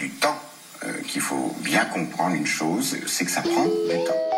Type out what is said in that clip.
du temps, qu'il faut bien comprendre une chose, c'est que ça prend du temps.